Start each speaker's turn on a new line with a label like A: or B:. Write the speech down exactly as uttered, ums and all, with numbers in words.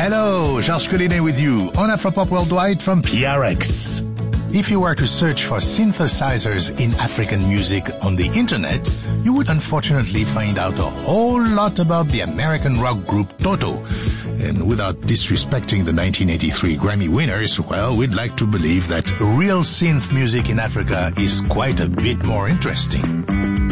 A: Hello, Georges Collinet with you on Afropop Worldwide from P R X. If you were to search for synthesizers in African music on the internet, you would unfortunately find out a whole lot about the American rock group Toto. And without disrespecting the nineteen eighty-three Grammy winners, well, we'd like to believe that real synth music in Africa is quite a bit more interesting.